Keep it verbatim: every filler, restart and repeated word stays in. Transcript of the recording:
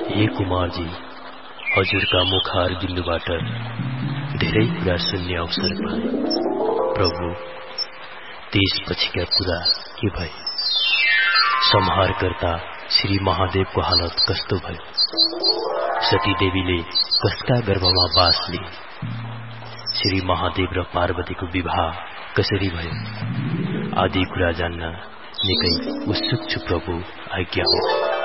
हे कुमारजी, हजुरका मुखार बिन्दुबाट धेरै कुरा सुन्ने अवसर पाए। प्रभु, त्यसपछिका कुरा के भए? संहारकर्ता श्री महादेवको हालत कस्तो भयो? सती देवीले कसका गर्भमा बास लिए? श्री महादेव र पार्वतीको विवाह कसरी भयो? आदि कुरा जान्न निकै उत्सुक छु प्रभु, आज्ञा हो।